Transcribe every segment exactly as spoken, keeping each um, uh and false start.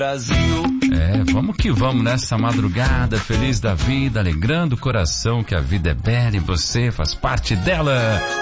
Brasil. É, vamos que vamos nessa madrugada feliz da vida, alegrando o coração que a vida é bela e você faz parte dela.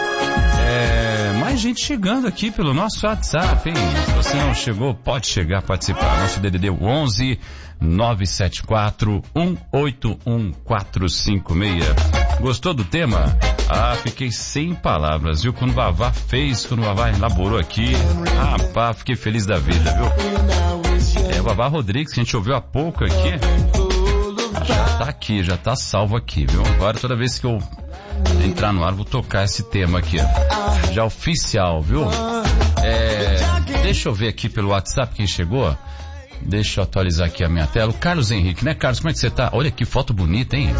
É, mais gente chegando aqui pelo nosso WhatsApp, hein? Se você não chegou, pode chegar, participar. Nosso D D D onze nove sete quatro um oito um quatro cinco seis. Gostou do tema? Ah, fiquei sem palavras, viu? Quando o Vavá fez, quando o Vavá elaborou aqui, rapaz, fiquei feliz da vida, viu? É, o Vavá Rodrigues, que a gente ouviu há pouco aqui, já tá aqui, já tá salvo aqui, viu? Agora toda vez que eu entrar no ar, vou tocar esse tema aqui, ó. Já oficial, viu? É, deixa eu ver aqui pelo WhatsApp quem chegou. Deixa eu atualizar aqui a minha tela. O Carlos Henrique, né, Carlos? Como é que você tá? Olha que foto bonita, hein?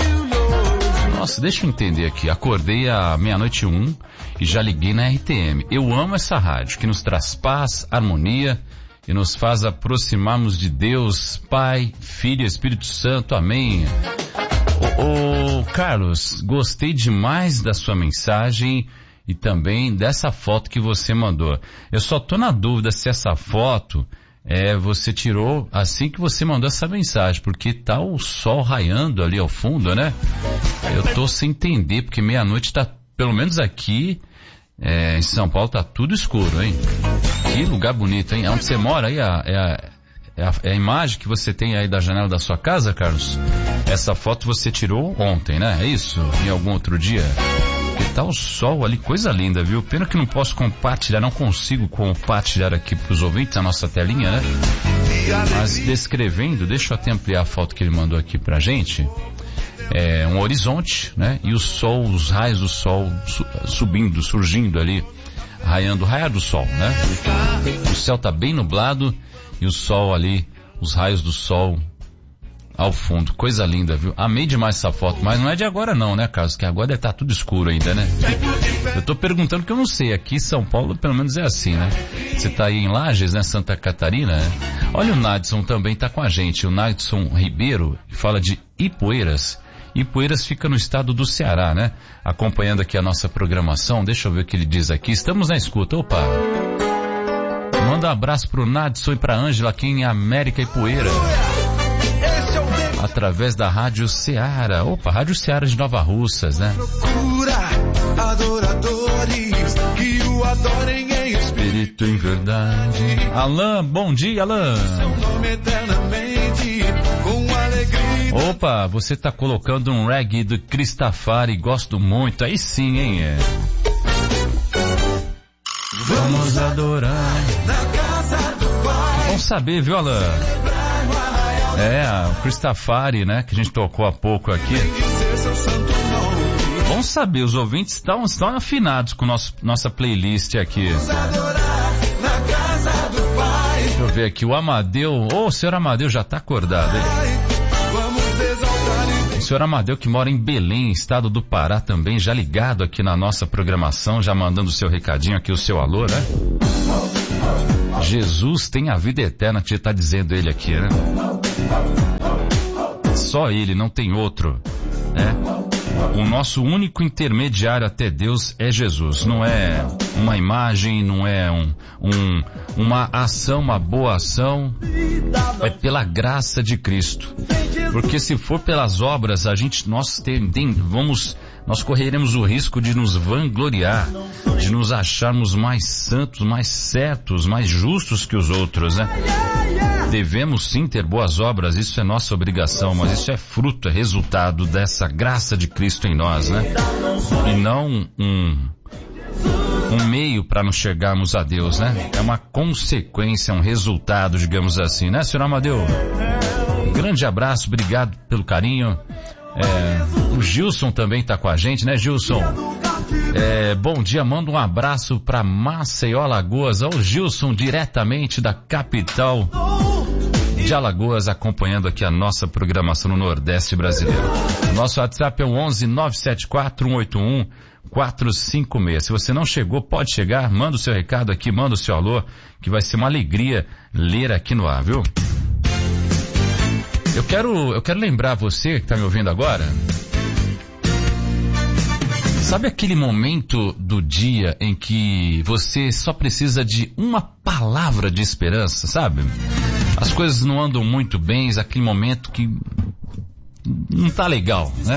Nossa, deixa eu entender aqui. Acordei à meia-noite e um e já liguei na R T M. Eu amo essa rádio que nos traz paz, harmonia e nos faz aproximarmos de Deus, Pai, Filho e Espírito Santo. Amém. Ô, ô, Carlos, gostei demais da sua mensagem e também dessa foto que você mandou. Eu só tô na dúvida se essa foto é, você tirou assim que você mandou essa mensagem, porque tá o sol raiando ali ao fundo, né? Eu tô sem entender, porque meia-noite tá, pelo menos aqui, é, em São Paulo tá tudo escuro, hein? Que lugar bonito, hein? Onde você mora aí, a, é, a, é, a, é a imagem que você tem aí da janela da sua casa, Carlos? Essa foto você tirou ontem, né? É isso? Em algum outro dia? Porque tá o sol ali, coisa linda, viu? Pena que não posso compartilhar, não consigo compartilhar aqui pros ouvintes a nossa telinha, né? Mas descrevendo, deixa eu até ampliar a foto que ele mandou aqui pra gente. É um horizonte, né? E o sol, os raios do sol su- subindo, surgindo ali, raiando, raiar do sol, né? O céu tá bem nublado e o sol ali, os raios do sol ao fundo, coisa linda, viu? Amei demais essa foto, mas não é de agora não, né, Carlos? Que agora deve estar tudo escuro ainda, né? Eu tô perguntando porque eu não sei, aqui em São Paulo pelo menos é assim, né? Você tá aí em Lages, né, Santa Catarina, né? Olha, o Nadson também tá com a gente, o Nadson Ribeiro, fala de Ipueiras. Ipueiras fica no estado do Ceará, né? Acompanhando aqui a nossa programação, deixa eu ver o que ele diz aqui. Estamos na escuta, opa! Manda um abraço pro Nadson e pra Ângela aqui em América Ipueira. Através da Rádio Ceará. Opa, Rádio Ceará de Nova Russas, né? Procura adoradores que o adorem em Espírito em verdade. Alain, bom dia, Alain. seu nome eternamente, com alegria. Opa, você tá colocando um reggae do Cristafari, gosto muito. Aí sim, hein? É. Vamos adorar Na casa do Pai. Vamos saber, viu, Alain? É, o Cristafari, né, que a gente tocou há pouco aqui. Vamos saber, os ouvintes estão, estão afinados com nosso, nossa playlist aqui. Deixa eu ver aqui, o Amadeu, ô, oh, o senhor Amadeu já tá acordado, hein? O senhor Amadeu que mora em Belém, estado do Pará também, já ligado aqui na nossa programação, já mandando o seu recadinho aqui, o seu alô, né? Jesus tem a vida eterna, que está dizendo ele aqui, né? Só ele, não tem outro, né? O nosso único intermediário até Deus é Jesus. Não é uma imagem, não é um, um, uma ação, uma boa ação. É pela graça de Cristo. Porque se for pelas obras, a gente, nós tem, tem, vamos, nós correremos o risco de nos vangloriar, de nos acharmos mais santos, mais certos, mais justos que os outros, né? Devemos sim ter boas obras, isso é nossa obrigação, mas isso é fruto, é resultado dessa graça de Cristo em nós, né? E não um, um meio para nos chegarmos a Deus, né? É uma consequência, um resultado, digamos assim, né, senhor Amadeu? Um grande abraço, obrigado pelo carinho. É, o Gilson também está com a gente, né, Gilson? É, bom dia, manda um abraço para Maceió, Alagoas. Ó, o Gilson, diretamente da capital de Alagoas, acompanhando aqui a nossa programação no Nordeste brasileiro. Nosso WhatsApp é o onze nove sete quatro um oito um quatro cinco seis. Se você não chegou, pode chegar, manda o seu recado aqui, manda o seu alô, que vai ser uma alegria ler aqui no ar, viu? Eu quero, eu quero lembrar você que está me ouvindo agora. Sabe aquele momento do dia em que você só precisa de uma palavra de esperança, sabe? as coisas não andam muito bem, aquele momento que não tá legal, né?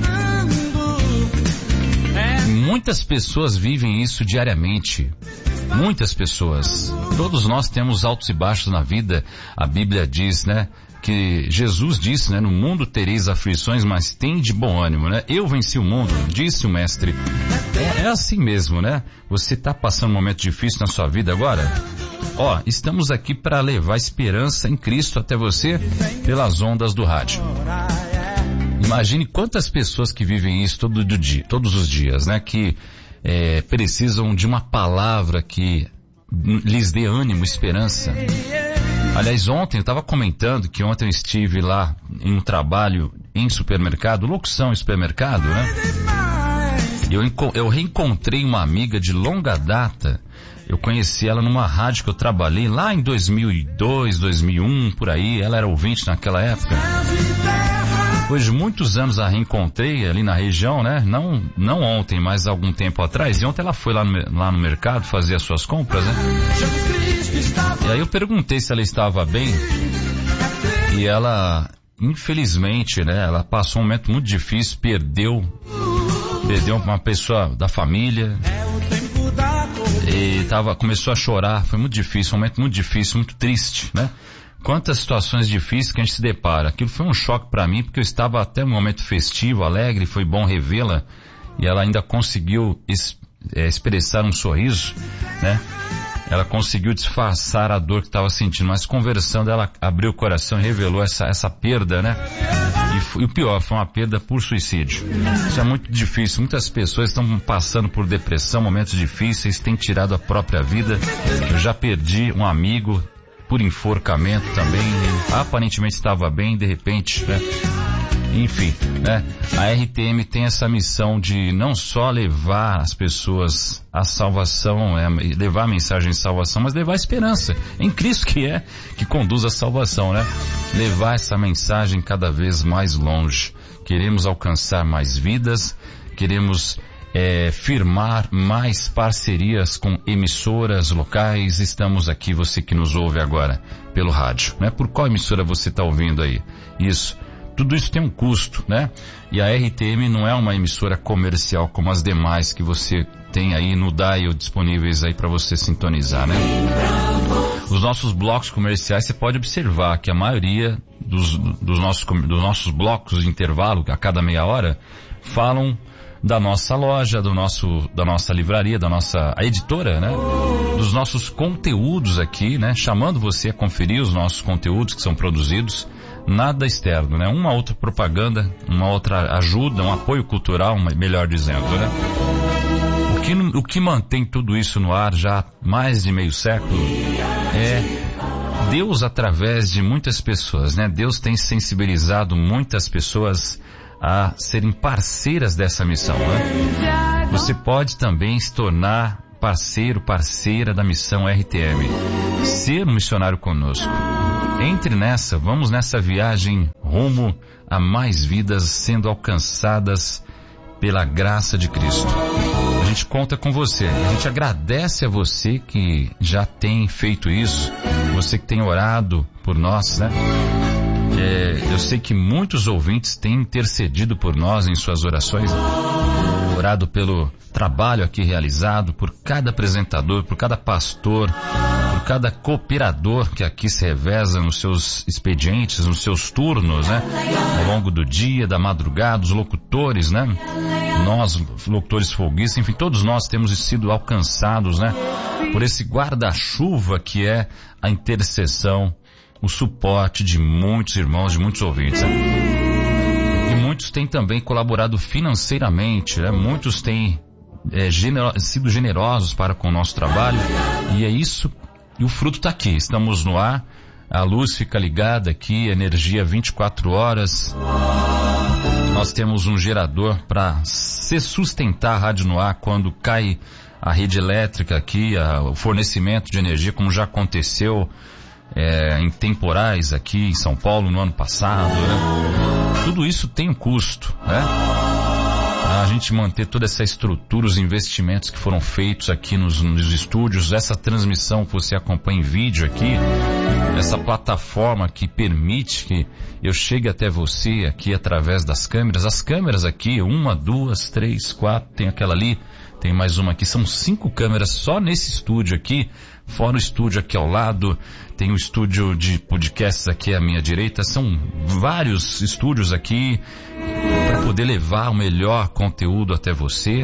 Muitas pessoas vivem isso diariamente. Muitas pessoas. Todos nós temos altos e baixos na vida. A Bíblia diz, né? Que Jesus disse, né? No mundo tereis aflições, mas tem de bom ânimo, né? Eu venci o mundo, disse o mestre. É, é assim mesmo, né? Você está passando um momento difícil na sua vida agora? Ó, estamos aqui para levar esperança em Cristo até você pelas ondas do rádio. Imagine quantas pessoas que vivem isso todo dia, todos os dias, né? Que é, precisam de uma palavra que lhes dê ânimo, esperança. Aliás, ontem eu estava comentando que ontem eu estive lá em um trabalho em supermercado, locução em supermercado, né? Eu, eu reencontrei uma amiga de longa data. Eu conheci ela numa rádio que eu trabalhei lá em dois mil e dois, dois mil e um, por aí. Ela era ouvinte naquela época. Depois de muitos anos a reencontrei ali na região, né? Não, não ontem, mas algum tempo atrás. E ontem ela foi lá no, lá no mercado fazer as suas compras, né? E aí eu perguntei se ela estava bem. E ela, infelizmente, né? Ela passou um momento muito difícil, perdeu, perdeu uma pessoa da família. E tava, começou a chorar, foi muito difícil, um momento muito difícil, muito triste, né? Quantas situações difíceis que a gente se depara. Aquilo foi um choque para mim, porque eu estava até um momento festivo, alegre, foi bom revê-la, e ela ainda conseguiu es, é, expressar um sorriso, né? Ela conseguiu disfarçar a dor que estava sentindo, mas conversando ela abriu o coração e revelou essa, essa perda, né? E, foi, e o pior, foi uma perda por suicídio. Isso é muito difícil, muitas pessoas estão passando por depressão, momentos difíceis, têm tirado a própria vida. Eu já perdi um amigo por enforcamento também, aparentemente estava bem, de repente, né? Enfim, né? A R T M tem essa missão de não só levar as pessoas à salvação, é, levar a mensagem de salvação, mas levar a esperança em Cristo, que é, que conduz à salvação, né? Levar essa mensagem cada vez mais longe. Queremos alcançar mais vidas, queremos É, firmar mais parcerias com emissoras locais. Estamos aqui, você que nos ouve agora pelo rádio, né? Por qual emissora você está ouvindo aí? Isso, tudo isso tem um custo, né? E a R T M não é uma emissora comercial como as demais que você tem aí no dial disponíveis aí para você sintonizar, né? Os nossos blocos comerciais, você pode observar que a maioria dos, dos, nossos, dos nossos blocos de intervalo, a cada meia hora, falam da nossa loja, do nosso, da nossa livraria, da nossa a editora, né? Dos nossos conteúdos aqui, né? Chamando você a conferir os nossos conteúdos que são produzidos, nada externo, né? Uma outra propaganda, uma outra ajuda, um apoio cultural, melhor dizendo, né? O que, o que mantém tudo isso no ar já há mais de meio século é Deus através de muitas pessoas, né? Deus tem sensibilizado muitas pessoas a serem parceiras dessa missão, né? Você pode também se tornar parceiro, parceira da missão R T M. Ser um missionário conosco. Entre nessa, vamos nessa viagem rumo a mais vidas sendo alcançadas pela graça de Cristo. A gente conta com você. A gente agradece a você que já tem feito isso, você que tem orado por nós, né? É, eu sei que muitos ouvintes têm intercedido por nós em suas orações, orado pelo trabalho aqui realizado, por cada apresentador, por cada pastor, por cada cooperador que aqui se reveza nos seus expedientes, nos seus turnos, né? Ao longo do dia, da madrugada, os locutores, né? Nós, locutores folguistas, enfim, todos nós temos sido alcançados, né? Por esse guarda-chuva que é a intercessão, o suporte de muitos irmãos, de muitos ouvintes, né? E muitos têm também colaborado financeiramente, né? Muitos têm é, genero- sido generosos para com o nosso trabalho, e é isso, e o fruto está aqui. Estamos no ar, a luz fica ligada aqui, energia vinte e quatro horas. Nós temos um gerador para se sustentar a rádio no ar quando cai a rede elétrica aqui, a, o fornecimento de energia, como já aconteceu É, em temporais aqui em São Paulo no ano passado, né? Tudo isso tem um custo, né? A gente manter toda essa estrutura, os investimentos que foram feitos aqui nos, nos estúdios, essa transmissão que você acompanha em vídeo aqui, essa plataforma que permite que eu chegue até você aqui através das câmeras. As câmeras aqui, uma, duas, três, quatro, tem aquela ali, tem mais uma aqui, são cinco câmeras só nesse estúdio aqui, fora o estúdio aqui ao lado, tem o estúdio de podcasts aqui à minha direita, são vários estúdios aqui para poder levar o melhor conteúdo até você.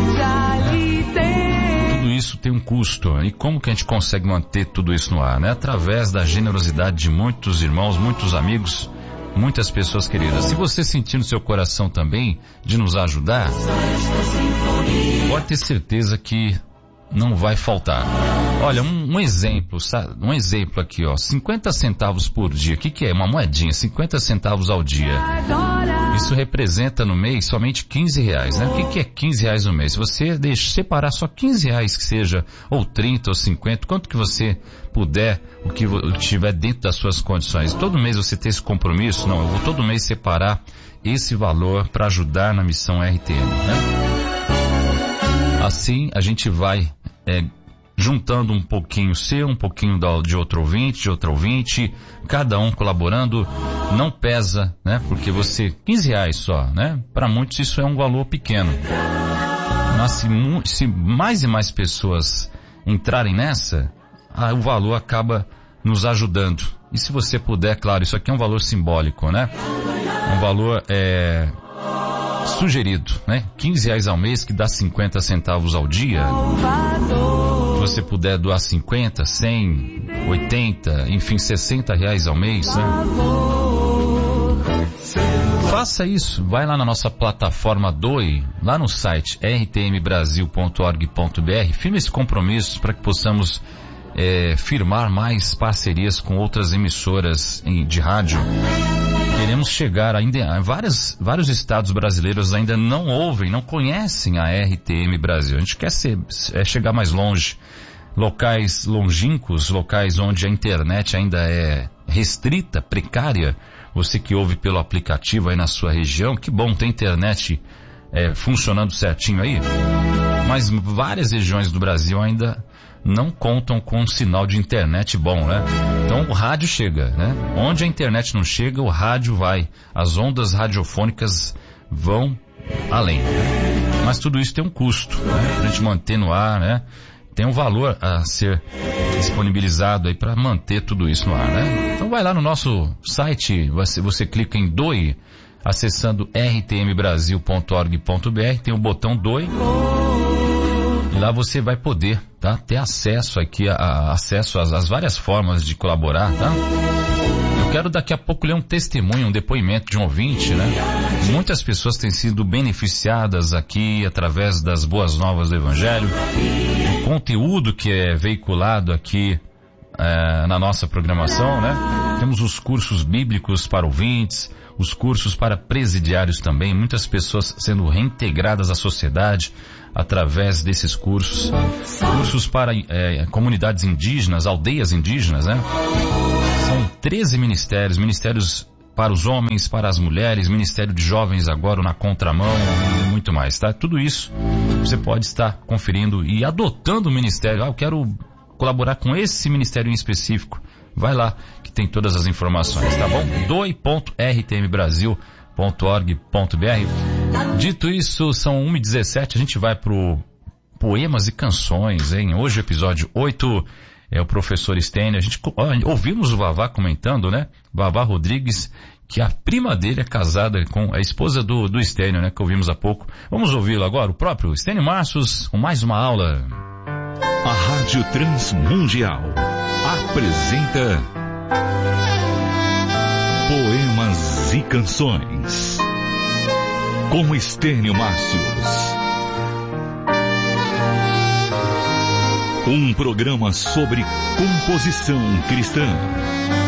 Né? Tudo isso tem um custo. E como que a gente consegue manter tudo isso no ar? Né? Através da generosidade de muitos irmãos, muitos amigos, muitas pessoas queridas. Se você sentir no seu coração também de nos ajudar, pode ter certeza que não vai faltar. Olha, um, um exemplo, sabe? Um exemplo aqui, ó, cinquenta centavos por dia. O que que é? Uma moedinha, cinquenta centavos ao dia. Isso representa no mês somente quinze reais, né? O que que é quinze reais no mês? Se você deixa separar só quinze reais que seja, ou trinta ou cinquenta, quanto que você puder, o que tiver dentro das suas condições. Todo mês você ter esse compromisso? Não, eu vou todo mês separar esse valor para ajudar na missão R T M, né? Assim a gente vai é, juntando um pouquinho seu, um pouquinho de outro ouvinte, de outro ouvinte, cada um colaborando, não pesa, né? Porque você, quinze reais só, né? Para muitos isso é um valor pequeno. Mas se, se mais e mais pessoas entrarem nessa, ah, o valor acaba nos ajudando. E se você puder, claro, isso aqui é um valor simbólico, né? Um valor é, sugerido, né? quinze reais ao mês, que dá cinquenta centavos ao dia. Se você puder doar cinquenta, cem, oitenta, enfim, sessenta reais ao mês, né? Faça isso, vai lá na nossa plataforma Doe, lá no site r t m brasil ponto org ponto b r, firme esse compromisso para que possamos é, firmar mais parcerias com outras emissoras em, de rádio. Queremos chegar ainda, várias, vários estados brasileiros ainda não ouvem, não conhecem a R T M Brasil. A gente quer ser, é chegar mais longe, locais longínquos, locais onde a internet ainda é restrita, precária. Você que ouve pelo aplicativo aí na sua região, que bom ter internet é, funcionando certinho aí. Mas várias regiões do Brasil ainda não contam com um sinal de internet bom, né? Então o rádio chega, né? Onde a internet não chega, o rádio vai. As ondas radiofônicas vão além. Mas tudo isso tem um custo, né? Pra gente manter no ar, né? Tem um valor a ser disponibilizado aí para manter tudo isso no ar, né? Então vai lá no nosso site, você, você clica em Doe, acessando r t m brasil ponto org ponto b r, tem o botão Doe. E lá você vai poder, tá, ter acesso aqui, a, a, acesso às, às várias formas de colaborar, tá? Eu quero daqui a pouco ler um testemunho, um depoimento de um ouvinte, né? Muitas pessoas têm sido beneficiadas aqui através das boas novas do Evangelho. O conteúdo que é veiculado aqui é, na nossa programação, né? Temos os cursos bíblicos para ouvintes, os cursos para presidiários também, muitas pessoas sendo reintegradas à sociedade através desses cursos. Cursos para é, comunidades indígenas, aldeias indígenas, né? São treze ministérios, ministérios para os homens, para as mulheres, ministério de jovens agora na contramão e muito mais, tá? Tudo isso você pode estar conferindo e adotando o ministério. Ah, eu quero colaborar com esse ministério em específico. Vai lá que tem todas as informações, tá bom? doe ponto r t m brasil ponto org ponto b r. Dito isso, são uma e dezessete, a gente vai pro Poemas e Canções, hein? Hoje, episódio oito, é o professor Stênio. A gente ó, ouvimos o Vavá comentando, né? Vavá Rodrigues, que a prima dele é casada com a esposa do, do Stênio, né? Que ouvimos há pouco. Vamos ouvi-lo agora, o próprio Stênio Marços, com mais uma aula. A Rádio Transmundial apresenta Poemas e Canções com Stênio Marços. Um programa sobre composição cristã.